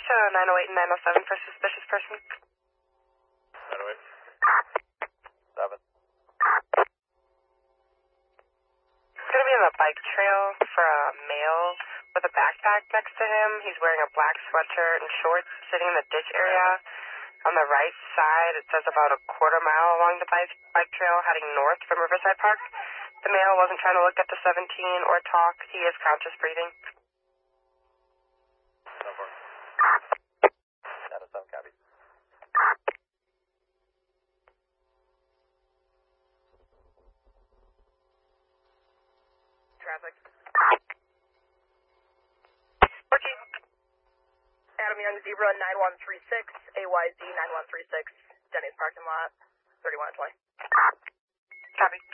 to 908 and 907 for suspicious person. 908. 7. He's going to be on the bike trail for a male with a backpack next to him. He's wearing a black sweatshirt and shorts, sitting in the ditch area. On the right side, it says about a quarter mile along the bike trail heading north from Riverside Park. The male wasn't trying to look at the 17 or talk. He is conscious breathing. No more. 907, copy. Traffic. 14. Adam Young, Zebra 9136, AYZ 9136, Denny's parking lot, 3120. Copy.